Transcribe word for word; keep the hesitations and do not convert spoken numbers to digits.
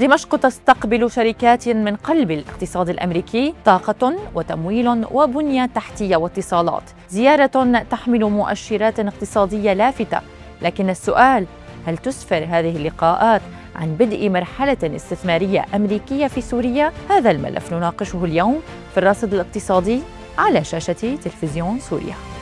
دمشق تستقبل شركات من قلب الاقتصاد الأمريكي، طاقة وتمويل وبنية تحتية واتصالات، زيارة تحمل مؤشرات اقتصادية لافتة. لكن السؤال: هل تسفر هذه اللقاءات عن بدء مرحلة استثمارية أمريكية في سوريا؟ هذا الملف نناقشه اليوم في الراصد الاقتصادي على شاشة تلفزيون سوريا.